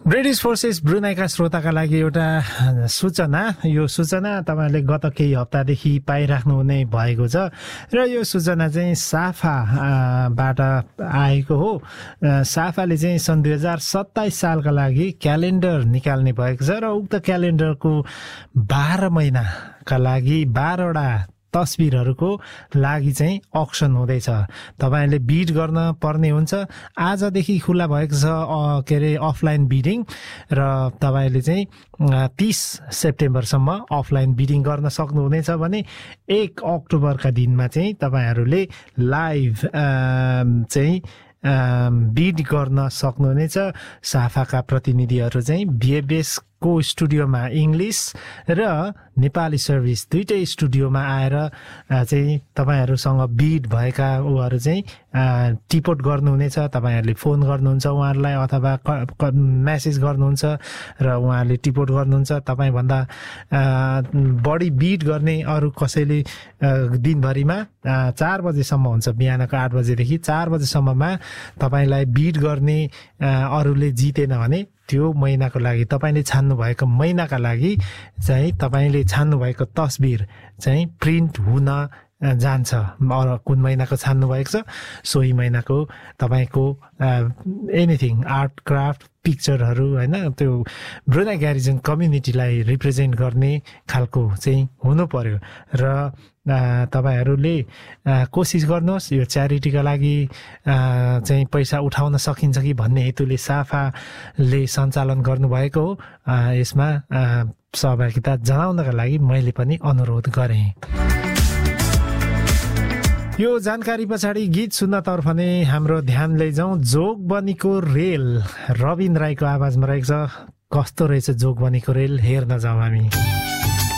British forces ब्रुनाईका श्रोताका लागि एउटा सूचना। यो सूचना तपाईहरुले गत केही हप्तादेखि पाइराख्नु हुने भएको छ र यो सूचना चाहिँ साफाबाट आएको हो। साफाले चाहिँ सन् 2027 सालका लागि क्यालेन्डर निकाल्ने भएको छ र उक्त क्यालेन्डरको 12 महिनाका लागि 12 वटा तस्बिरहरूको लागि चाहिँ अक्सन हुँदैछ। तपाईहरुले बिड गर्न पर्ने हुन्छ। आजदेखि खुला भएको छ के अरे अफलाइन बिडिङ र तपाईहरुले चाहिँ 30 सेप्टेम्बरसम्म अफलाइन बिडिङ गर्न सक्नुहुनेछ भने 1 अक्टोबरका दिनमा चाहिँ तपाईहरुले लाइभ चाहिँ बिड गर्न सक्नुहुनेछ। साफाका प्रतिनिधिहरू चाहिँ बीएबीएस को स्टुडियोमा इंग्लिश र नेपाली सर्भिस दुईटै स्टुडियोमा आएर चाहिँ तपाईहरुसँग बिड भएका उहरु चाहिँ टिपोट गर्नुहुनेछ। तपाईहरुले फोन गर्नुहुन्छ उहाँहरुलाई अथवा मेसेज गर्नुहुन्छ र उहाँहरुले टिपोट गर्नुहुन्छ। तपाई भन्दा बढी बिड गर्ने अरु कसैले दिनभरिमा 4 बजेसम्म हुन्छ। बिहानको 8 बजेदेखि 4 बजेसम्ममा तपाईलाई बिड गर्ने अरुले जितेन भने त्यो महिनाको लागि तपाईले छान्नु भएको महिनाका लागि चाहिँ तपाईले छान्नु भएको तस्बिर चाहिँ प्रिन्ट हुन जान्छ। कुन महिनाको छान्नु भएको छ सोही महिनाको तपाईको एनीथिङ आर्ट क्राफ्ट पिक्चरहरु हैन त्यो ब्रुनाई ग्यारिजन कम्युनिटीलाई रिप्रेजेन्ट गर्ने खालको चाहिँ हुनु पर्यो र तपाईहरुले कोशिश गर्नुहोस् यो च्यारिटीका लागि चाहिँ पैसा उठाउन सकिन्छ कि भन्ने हेतुले साफाले सञ्चालन गर्नुभएको हो। यसमा सहभागिता जनाउनका लागि मैले पनि अनुरोध गरे। यो जानकारी पछाडि गीत सुन्नतर्फ नै हाम्रो ध्यान लैजाउँ। जोगबनीको रेल रविन राईको आवाजमा रहेको छ। कस्तो रहेछ जोगबनीको रेल हेर्न जाउँ हामी।